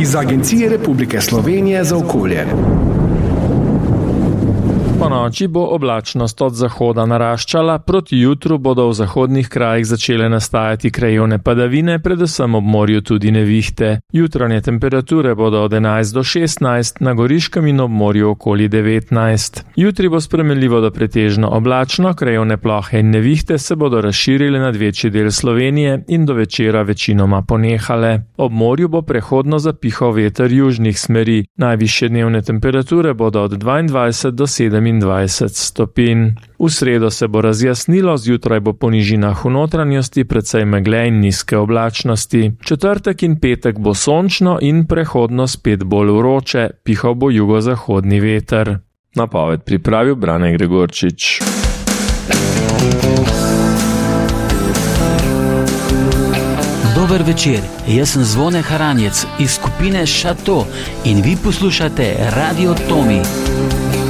iz Agencije Republike Slovenije za okolje. Po noči bo oblačnost od zahoda naraščala, proti jutru bodo v zahodnih krajih začele nastajati krajevne padavine, predvsem ob morju tudi nevihte. Jutranje temperature bodo od 11 do 16, na Goriškem in ob morju okoli 19. Jutri bo spremenljivo do pretežno oblačno, krajevne plohe in nevihte se bodo razširile nad večji del Slovenije in do večera večinoma ponehale. Ob morju bo prehodno zapihal veter južnih smeri. Najvišje dnevne temperature bodo od 22 do 27 stopinj. V sredo se bo razjasnilo, zjutraj bo po nižinah v notranjosti precej megle in nizke oblačnosti. Četrtek in petek bo sončno in prehodno spet bolj vroče, pihal bo jugozahodni veter. Napoved pripravil Brane Gregorčič. Dober večer, jaz sem Zvone Haranjec iz skupine Šato in vi poslušate Radio Tomi.